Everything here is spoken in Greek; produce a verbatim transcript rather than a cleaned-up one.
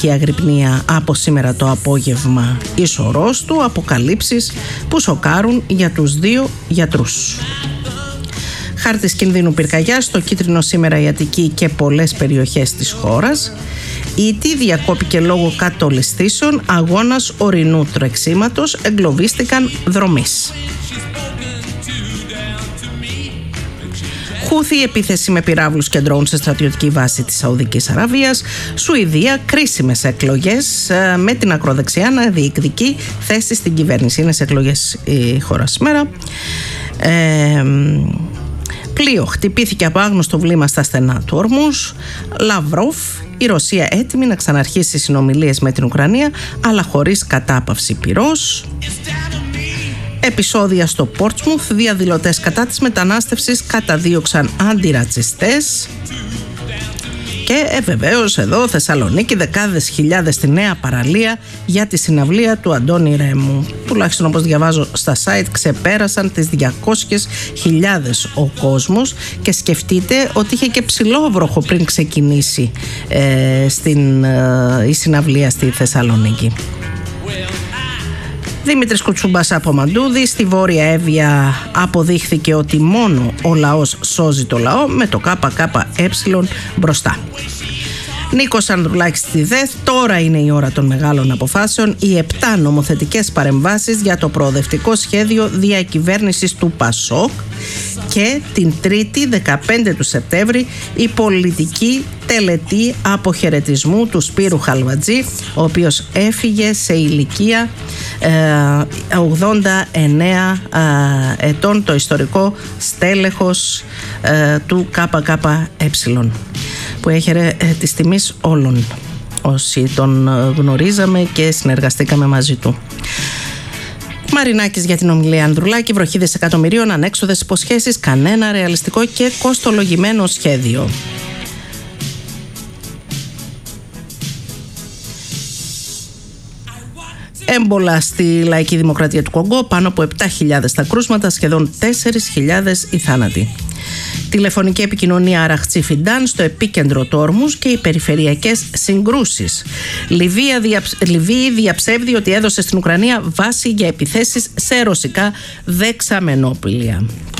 και αγρυπνία από σήμερα το απόγευμα. Ισορρός του, αποκαλύψεις που σοκάρουν για τους δύο γιατρούς. Χάρτης κινδύνου πυρκαγιάς στο Κίτρινο σήμερα η Αττική και πολλές περιοχές της χώρας. Η ΤΗ διακόπηκε λόγω κατολισθήσεων, αγώνας ορεινού τρεξίματος, εγκλωβίστηκαν δρομείς. Χούθη, επίθεση με πυράβλους και ντρόουν σε στρατιωτική βάση της Σαουδικής Αραβίας. Σουηδία, κρίσιμες εκλογές με την ακροδεξιά να διεκδικεί θέση στην κυβέρνηση. Είναι σε εκλογές η χώρα σήμερα. Ε, πλοίο χτυπήθηκε από άγνωστο βλήμα στα στενά του Ορμούζ. Λαυρόφ, η Ρωσία έτοιμη να ξαναρχίσει συνομιλίες με την Ουκρανία, αλλά χωρίς κατάπαυση πυρός. Επεισόδια στο Πόρτσμουθ, διαδηλωτές κατά της μετανάστευσης καταδίωξαν αντιρατσιστές. Και ε, βεβαίως εδώ Θεσσαλονίκη, δεκάδες χιλιάδες στη νέα παραλία για τη συναυλία του Αντώνη Ρέμου. Τουλάχιστον όπως διαβάζω στα site ξεπέρασαν τις διακόσιες χιλιάδες ο κόσμος και σκεφτείτε ότι είχε και ψηλό βροχο πριν ξεκινήσει ε, στην, ε, η συναυλία στη Θεσσαλονίκη. Δημήτρης Κουτσούμπας από Μαντούδη. Στη Βόρεια Εύβοια αποδείχθηκε ότι μόνο ο λαός σώζει το λαό, με το ΚΚΕ μπροστά. Νίκος Ανδρουλάκης στη ΔΕΘ. Τώρα είναι η ώρα των μεγάλων αποφάσεων. Οι επτά νομοθετικές παρεμβάσεις για το προοδευτικό σχέδιο διακυβέρνησης του ΠΑΣΟΚ και την Τρίτη δεκαπέντε του Σεπτέμβρη η πολιτική τελετή αποχαιρετισμού του Σπύρου Χαλβατζή, ο οποίος έφυγε σε ηλικία ε, ογδόντα εννέα ε, ετών, το ιστορικό στέλεχος ε, του ΚΚΕ, που έχερε ε, της τιμής όλων όσοι τον γνωρίζαμε και συνεργαστήκαμε μαζί του. Μαρινάκης για την ομιλία Ανδρουλάκη. Βροχίδες εκατομμυρίων, ανέξοδες υποσχέσεις, κανένα ρεαλιστικό και κοστολογημένο σχέδιο. Έμπολα στη Λαϊκή Δημοκρατία του Κονγκό, πάνω από επτά χιλιάδες τα κρούσματα, σχεδόν τέσσερις χιλιάδες οι θάνατοι. Τηλεφωνική επικοινωνία Αραχτσί Φιντάν στο επίκεντρο του Ορμούζ και οι περιφερειακές συγκρούσεις. Λιβύη διαψεύδει ότι έδωσε στην Ουκρανία βάση για επιθέσεις σε ρωσικά δεξαμενόπλια.